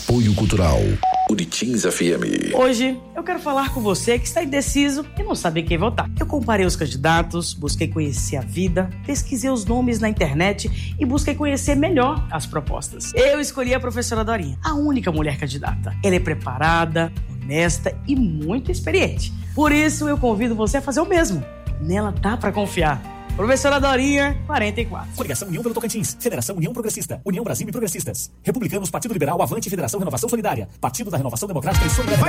Apoio Cultural Uritins FM. Hoje eu quero falar com você que está indeciso e não sabe quem votar. Eu comparei os candidatos, busquei conhecer a vida, pesquisei os nomes na internet e busquei conhecer melhor as propostas. Eu escolhi a professora Dorinha, a única mulher candidata. Ela é preparada, honesta e muito experiente. Por isso eu convido você a fazer o mesmo. Nela dá pra confiar. Professora Dorinha, 44. Coligação União pelo Tocantins, Federação União Progressista, União Brasil e Progressistas, Republicanos, Partido Liberal, Avante, Federação Renovação Solidária, Partido da Renovação Democrática e Solidariedade.